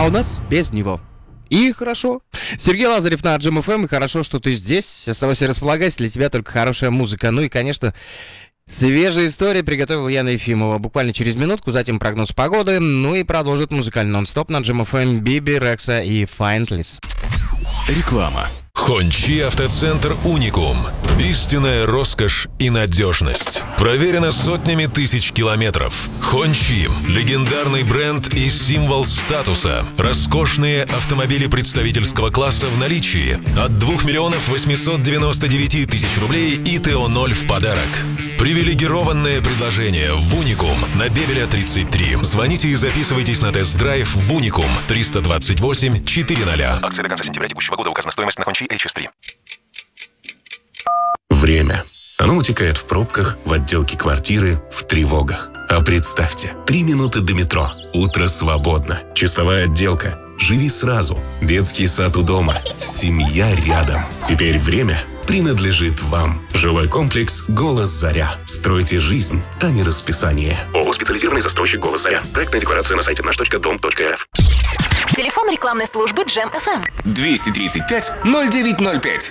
у нас без него. И хорошо. Сергей Лазарев на Джем ФМ, и хорошо, что ты здесь. Оставайся, располагайся, для тебя только хорошая музыка. Ну и, конечно, свежая история приготовила Яна Ефимова. Буквально через минутку, затем прогноз погоды. Ну и продолжит музыкальный нон-стоп на Джем ФМ Биби, Рекса и Файндлис. Реклама. Хончи Автоцентр Уникум. Истинная роскошь и надежность. Проверено сотнями тысяч километров. Хончи – легендарный бренд и символ статуса. Роскошные автомобили представительского класса в наличии. От 2 899 000 рублей и ТО-0 в подарок. Привилегированное предложение в Уникум на Бебеля 33. Звоните и записывайтесь на тест-драйв в Уникум 328 400. Акция до конца сентября текущего года. Указана стоимость на Хончи HS3. Время. Оно утекает в пробках, в отделке квартиры, в тревогах. А представьте, 3 минуты до метро. Утро свободно. Чистовая отделка. Живи сразу. Детский сад у дома. Семья рядом. Теперь время принадлежит вам. Жилой комплекс «Голос Заря». Стройте жизнь, а не расписание. ООО «Специализированный застройщик «Голос Заря». Проектная декларация на сайте наш.дом.рф. Телефон рекламной службы Джем ФМ. 235-0905.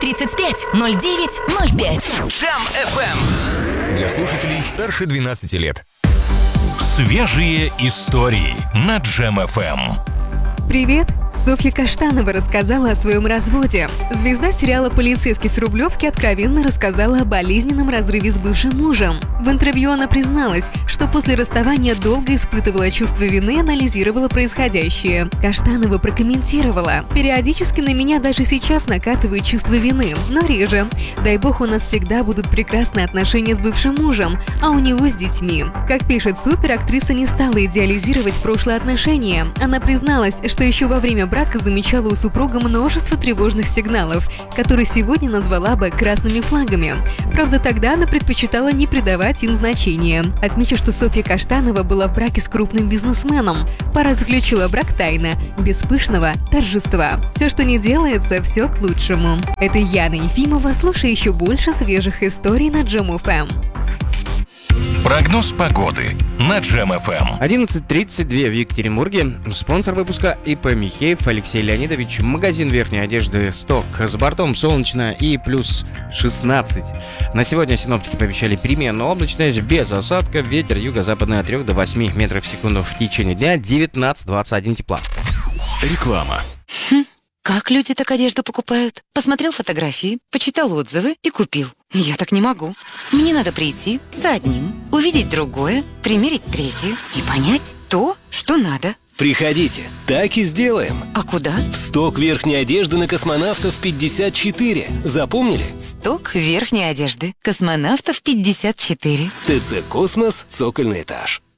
235-0905. Джем ФМ. Для слушателей старше 12 лет. Свежие истории на Джем ФМ. Привет! Софья Каштанова рассказала о своем разводе. Звезда сериала «Полицейский с Рублевки» откровенно рассказала о болезненном разрыве с бывшим мужем. В интервью она призналась, что после расставания долго испытывала чувство вины и анализировала происходящее. Каштанова прокомментировала: «Периодически на меня даже сейчас накатывает чувство вины, но реже. Дай бог, у нас всегда будут прекрасные отношения с бывшим мужем, а у него с детьми». Как пишет Супер, актриса не стала идеализировать прошлые отношения. Она призналась, что еще во время брака замечала у супруга множество тревожных сигналов, которые сегодня назвала бы красными флагами. Правда, тогда она предпочитала не придавать им значения. Отмечу, что Софья Каштанова была в браке с крупным бизнесменом. Пара заключила брак тайно, без пышного торжества. Все, что не делается, все к лучшему. Это Яна Ефимова. Слушай еще больше свежих историй на Джем ФМ. Прогноз погоды на Джем ФМ. 11:32 в Екатеринбурге. Спонсор выпуска ИП Михеев Алексей Леонидович. Магазин верхней одежды «Сток». С бортом солнечно и плюс 16. На сегодня синоптики пообещали переменную облачность без осадков. Ветер юго-западный от 3 до 8 метров в секунду. В течение дня 19-21 тепла. Реклама. Как люди так одежду покупают? Посмотрел фотографии, почитал отзывы и купил. Я так не могу. Мне надо прийти за одним, увидеть другое, примерить третье и понять то, что надо. Приходите, так и сделаем. А куда? В «Сток» верхней одежды на Космонавтов 54. Запомнили? Сток верхней одежды. Космонавтов 54. ТЦ «Космос», цокольный этаж.